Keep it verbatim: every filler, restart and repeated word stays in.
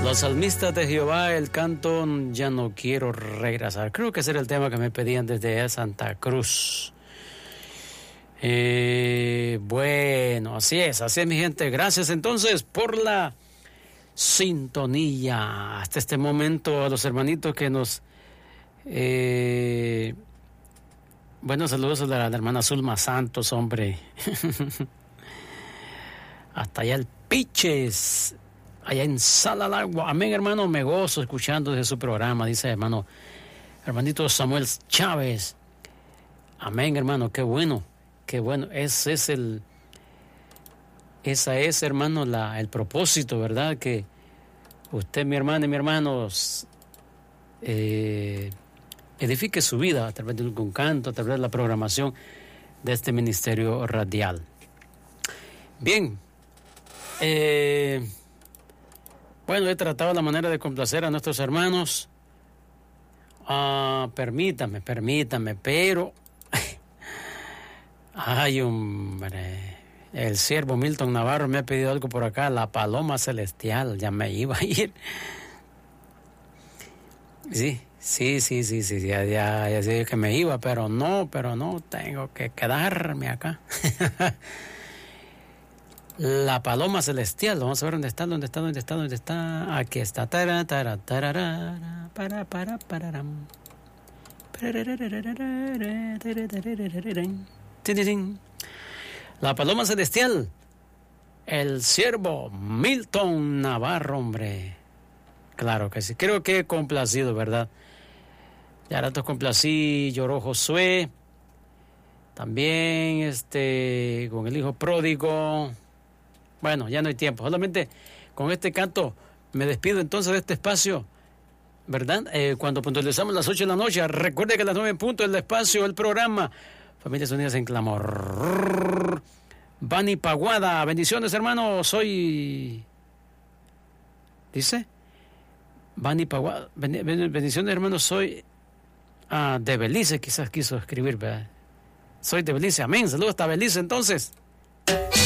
Los salmistas de Jehová, el canto Ya no quiero regresar. Creo que ese era el tema que me pedían desde Santa Cruz. Eh, bueno, así es, así es mi gente. Gracias entonces por la sintonía. Hasta este momento a los hermanitos que nos... Eh, bueno, saludos a la, la hermana Zulma Santos, hombre. Hasta allá el Piches, allá en Salalagua. Amén, hermano, me gozo escuchando de su programa, dice hermano, hermanito Samuel Chávez. Amén, hermano, qué bueno, qué bueno. Ese es el, esa es, hermano, la, el propósito, ¿verdad? Que usted, mi hermana y mi hermano, eh, edifique su vida a través de un canto, a través de la programación de este ministerio radial. Bien. Eh, bueno, he tratado la manera de complacer a nuestros hermanos. Ah, permítame, permítame, pero... Ay, hombre. El siervo Milton Navarro me ha pedido algo por acá. La paloma celestial. Ya me iba a ir. Sí, sí, sí, sí, sí. Ya, ya, ya sé que me iba, pero no, pero no. Tengo que quedarme acá. La paloma celestial, vamos a ver dónde está, dónde está, dónde está, dónde está. Aquí está. Tara, tara, tarara, para, para, pararam. La paloma celestial, el siervo Milton Navarro, hombre. Claro que sí, creo que he complacido, ¿verdad? Ya ratos complací, lloró Josué. También, este, con el hijo pródigo. Bueno, ya no hay tiempo. Solamente con este canto me despido entonces de este espacio, ¿verdad? Eh, cuando puntualizamos las ocho de la noche, recuerde que a las nueve en punto el espacio, el programa Familias Unidas en Clamor. Bani Paguada, bendiciones, hermano. Soy... ¿Dice? Bani Paguada, bendiciones, hermano. Soy... Ah, de Belice, quizás quiso escribir, ¿verdad? Soy de Belice, amén. Saludos hasta Belice, entonces.